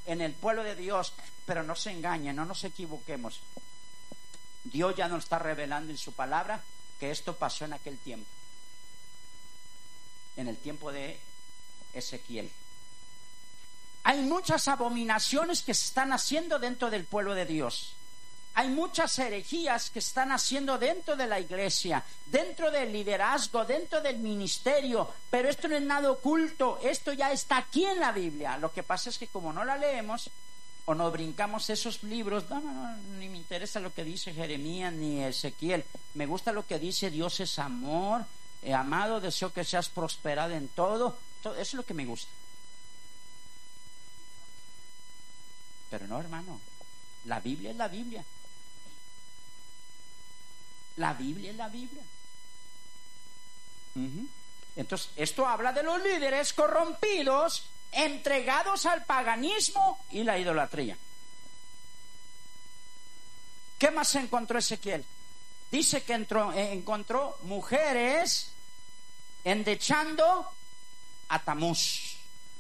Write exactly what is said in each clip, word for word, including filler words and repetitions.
en el pueblo de Dios. Pero no se engañen, no nos equivoquemos. Dios ya nos está revelando en su palabra que esto pasó en aquel tiempo, en el tiempo de Ezequiel. Hay muchas abominaciones que se están haciendo dentro del pueblo de Dios. Hay muchas herejías que están haciendo dentro de la iglesia, dentro del liderazgo, dentro del ministerio. Pero esto no es nada oculto, esto ya está aquí en la Biblia. Lo que pasa es que como no la leemos o nos brincamos esos libros, no, no, no, ni me interesa lo que dice Jeremías ni Ezequiel. Me gusta lo que dice: Dios es amor, eh, amado, deseo que seas prosperado en todo. todo. Eso es lo que me gusta. Pero no, hermano, la Biblia es la Biblia. La Biblia es la Biblia. Uh-huh. Entonces, esto habla de los líderes corrompidos, entregados al paganismo y la idolatría. ¿Qué más encontró Ezequiel? Dice que entró, eh, encontró mujeres endechando a Tamuz.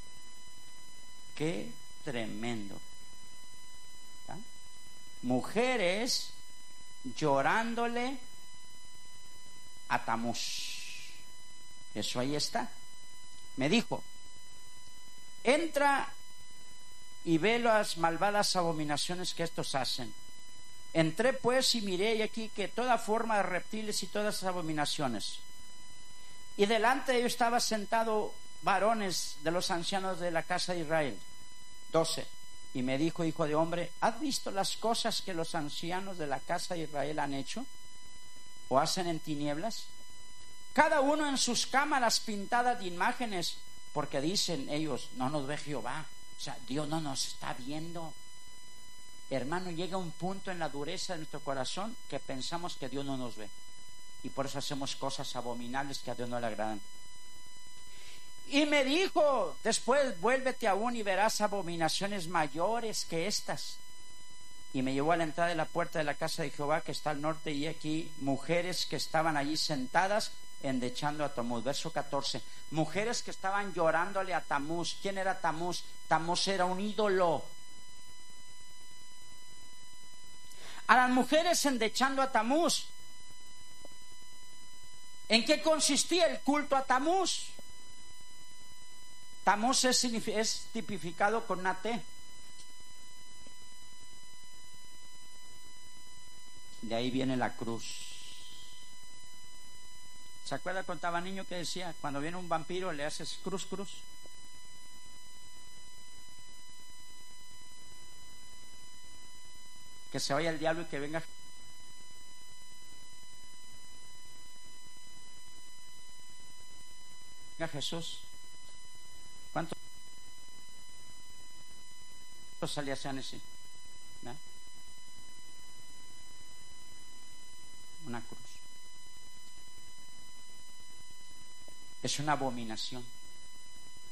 Qué tremendo. ¿Ah? Mujeres llorándole a Tamuz. Eso ahí está. Me dijo: entra y ve las malvadas abominaciones que estos hacen. Entré pues y miré, y aquí que toda forma de reptiles y todas esas abominaciones. Y delante de ellos estaba sentado varones de los ancianos de la casa de Israel, doce. Y me dijo: hijo de hombre, ¿has visto las cosas que los ancianos de la casa de Israel han hecho o hacen en tinieblas? Cada uno en sus cámaras pintadas de imágenes, porque dicen ellos: no nos ve Jehová, o sea, Dios no nos está viendo. Hermano, llega un punto en la dureza de nuestro corazón que pensamos que Dios no nos ve, y por eso hacemos cosas abominables que a Dios no le agradan. Y me dijo después: vuélvete aún y verás abominaciones mayores que estas. Y me llevó a la entrada de la puerta de la casa de Jehová, que está al norte, y aquí mujeres que estaban allí sentadas endechando a Tamuz. Verso catorce. Mujeres que estaban llorándole a Tamuz. ¿Quién era Tamuz? Tamuz era un ídolo. A las mujeres endechando a Tamuz. ¿En qué consistía el culto a Tamuz? Tamuz es, es tipificado con una T. De ahí viene la cruz. ¿Se acuerda cuando estaba niño que decía: cuando viene un vampiro le haces cruz, cruz? Que se vaya el diablo y que venga venga Jesús. ¿Cuántos salía sean ese? ¿No? Una cruz. Es una abominación.